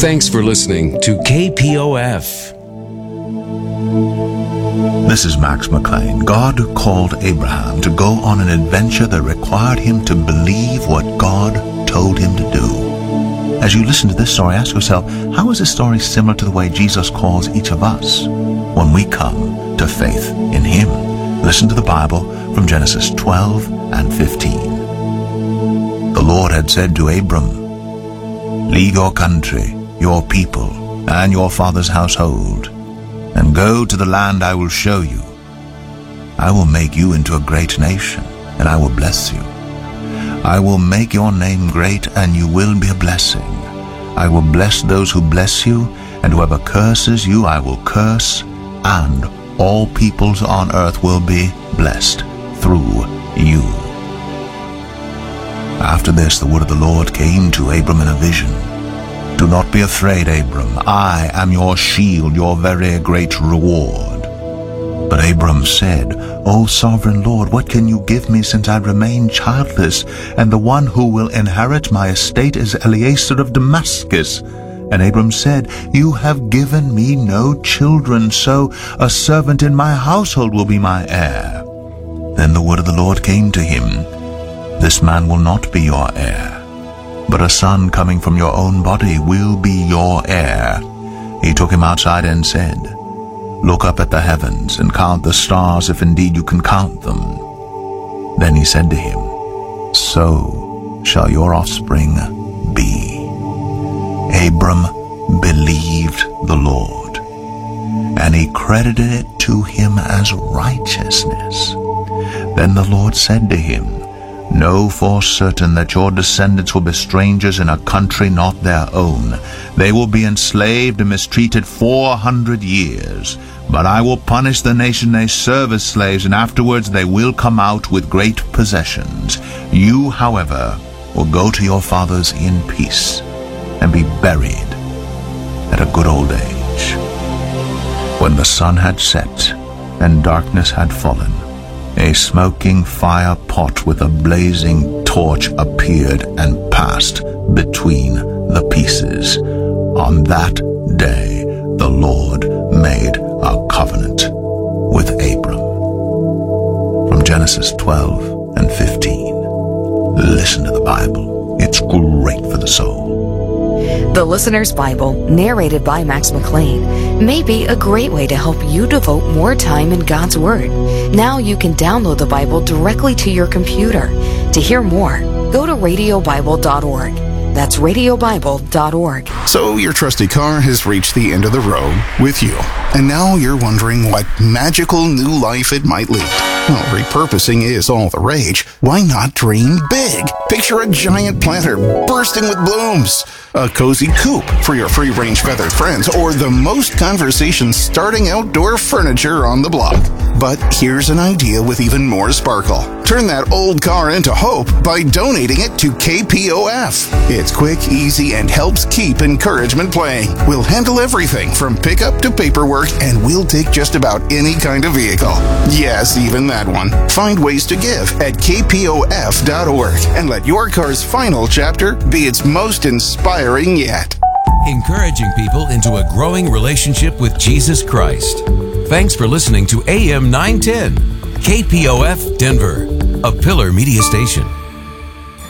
Thanks for listening to KPOF. This is Max McLean. God called Abraham to go on an adventure that required him to believe what God told him to do. As you listen to this story, ask yourself, how is this story similar to the way Jesus calls each of us when we come to faith in him? Listen to the Bible from Genesis 12 and 15. The Lord had said to Abram, "Leave your country, your people, and your father's household, and go to the land I will show you. I will make you into a great nation, and I will bless you. I will make your name great, and you will be a blessing. I will bless those who bless you, and whoever curses you I will curse, and all peoples on earth will be blessed through you." After this, the word of the Lord came to Abram in a vision. "Do not be afraid, Abram. I am your shield, your very great reward." But Abram said, "O sovereign Lord, what can you give me since I remain childless, and the one who will inherit my estate is Eliezer of Damascus?" And Abram said, "You have given me no children, so a servant in my household will be my heir." Then the word of the Lord came to him, "This man will not be your heir, but a son coming from your own body will be your heir." He took him outside and said, "Look up at the heavens and count the stars, if indeed you can count them." Then he said to him, "So shall your offspring be." Abram believed the Lord, and he credited it to him as righteousness. Then the Lord said to him, "Know for certain that your descendants will be strangers in a country not their own. They will be enslaved and mistreated 400 years. But I will punish the nation they serve as slaves, and afterwards they will come out with great possessions. You, however, will go to your fathers in peace and be buried at a good old age." When the sun had set and darkness had fallen, a smoking fire pot with a blazing torch appeared and passed between the pieces. On that day the Lord made a covenant with Abram. From Genesis 12 and 15. Listen to the Bible. It's great for the soul. The Listener's Bible, narrated by Max McLean, may be a great way to help you devote more time in God's Word. Now you can download the Bible directly to your computer. To hear more, go to radiobible.org. That's radiobible.org. So your trusty car has reached the end of the road with you, and now you're wondering what magical new life it might lead. Well, repurposing is all the rage. Why not dream big? Picture a giant planter bursting with blooms, a cozy coop for your free-range feathered friends, or the most conversation-starting outdoor furniture on the block. But here's an idea with even more sparkle. Turn that old car into hope by donating it to KPOF. It's quick, easy, and helps keep encouragement playing. We'll handle everything from pickup to paperwork, and we'll take just about any kind of vehicle. Yes, even that one. Find ways to give at kpof.org and let your car's final chapter be its most inspiring yet. Encouraging people into a growing relationship with Jesus Christ. Thanks for listening to AM 910, KPOF Denver, a Pillar Media Station.